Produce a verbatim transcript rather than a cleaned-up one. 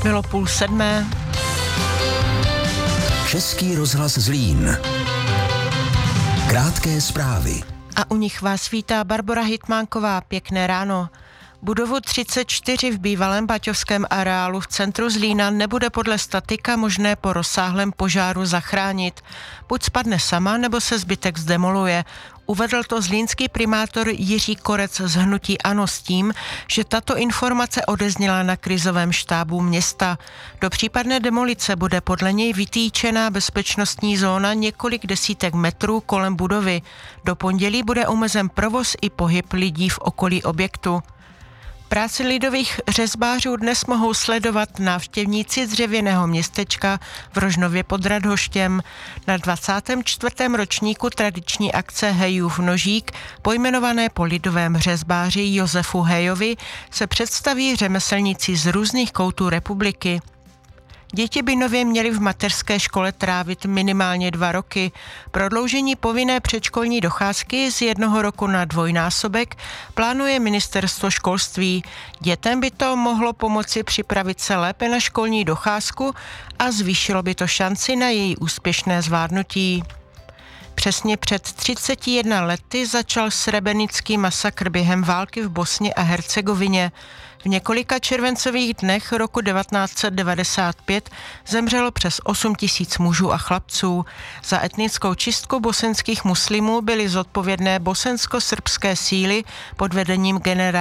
Bylo půl sedmé. Český rozhlas Zlín. Krátké zprávy. A u nich vás vítá Barbora Hitmánková. Pěkné ráno. Budovu třicet čtyři v bývalém baťovském areálu v centru Zlína nebude podle statika možné po rozsáhlém požáru zachránit. Buď spadne sama, nebo se zbytek zdemoluje. Uvedl to zlínský primátor Jiří Korec z hnutí ANO s tím, že tato informace odezněla na krizovém štábu města. Do případné demolice bude podle něj vytýčená bezpečnostní zóna několik desítek metrů kolem budovy. Do pondělí bude omezen provoz i pohyb lidí v okolí objektu. Práci lidových řezbářů dnes mohou sledovat návštěvníci dřevěného městečka v Rožnově pod Radhoštěm. Na dvacátém čtvrtém ročníku tradiční akce Hejův nožík, pojmenované po lidovém řezbáři Josefu Hejovi, se představí řemeslníci z různých koutů republiky. Děti by nově měly v mateřské škole trávit minimálně dva roky. Prodloužení povinné předškolní docházky z jednoho roku na dvojnásobek plánuje ministerstvo školství. Dětem by to mohlo pomoci připravit se lépe na školní docházku a zvýšilo by to šanci na její úspěšné zvládnutí. Přesně před třiceti jedné lety začal srebrenický masakr během války v Bosně a Hercegovině. V několika červencových dnech roku devatenáct set devadesát pět zemřelo přes osm tisíc mužů a chlapců. Za etnickou čistku bosenských muslimů byly zodpovědné bosensko-srbské síly pod vedením generála